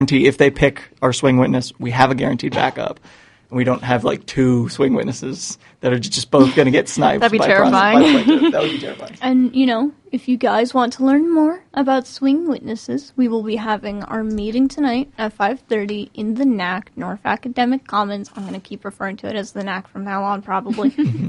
If they pick our swing witness, we have a guaranteed backup. And we don't have like two swing witnesses that are just both going to get sniped. That'd be by terrifying. That would be terrifying. And, if you guys want to learn more about swing witnesses, we will be having our meeting tonight at 5:30 in the NAC, North Academic Commons. I'm going to keep referring to it as the NAC from now on, probably.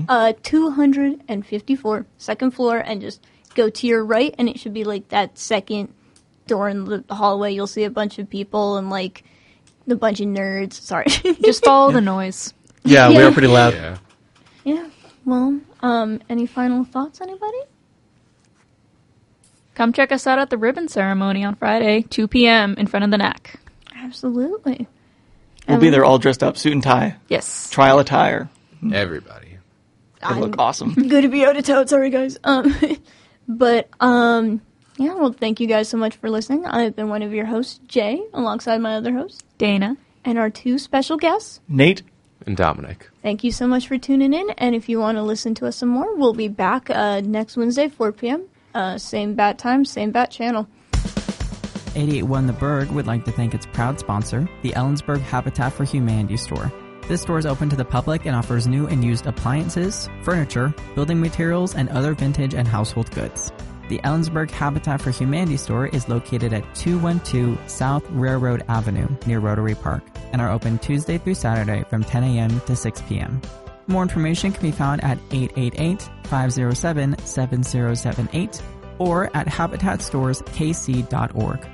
254, second floor, and just go to your right, and it should be like that second door in the hallway. You'll see a bunch of people and like a bunch of nerds. Sorry. Just follow the noise. Yeah, we were pretty loud. Yeah. Well, any final thoughts, anybody? Come check us out at the ribbon ceremony on Friday, 2 p.m. in front of the NAC. Absolutely. We'll be there all dressed up, suit and tie. Yes. Trial attire. Everybody. They look awesome. Good to be out of town. Sorry, guys. Yeah, well, thank you guys so much for listening. I've been one of your hosts, Jay, alongside my other host, Dana. And our two special guests, Nate and Dominic. Thank you so much for tuning in, and if you want to listen to us some more, we'll be back next Wednesday, 4 p.m., same bat time, same bat channel. 881 The Berg would like to thank its proud sponsor, the Ellensburg Habitat for Humanity store. This store is open to the public and offers new and used appliances, furniture, building materials, and other vintage and household goods. The Ellensburg Habitat for Humanity store is located at 212 South Railroad Avenue near Rotary Park and are open Tuesday through Saturday from 10 a.m. to 6 p.m. More information can be found at 888-507-7078 or at habitatstorekc.org.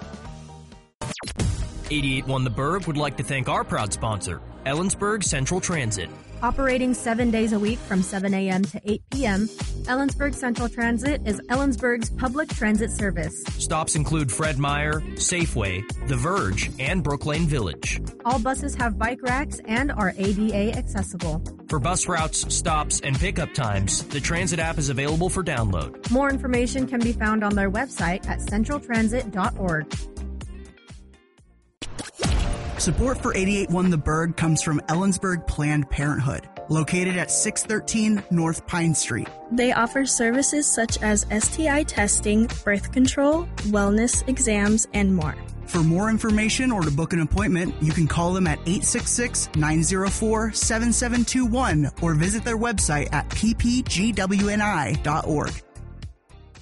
881 The Berg would like to thank our proud sponsor, Ellensburg Central Transit. Operating 7 days a week from 7 a.m. to 8 p.m., Ellensburg Central Transit is Ellensburg's public transit service. Stops include Fred Meyer, Safeway, The Verge, and Brooklane Village. All buses have bike racks and are ADA accessible. For bus routes, stops, and pickup times, the transit app is available for download. More information can be found on their website at centraltransit.org. Support for 881 The Berg comes from Ellensburg Planned Parenthood, located at 613 North Pine Street. They offer services such as STI testing, birth control, wellness exams, and more. For more information or to book an appointment, you can call them at 866-904-7721 or visit their website at ppgwni.org.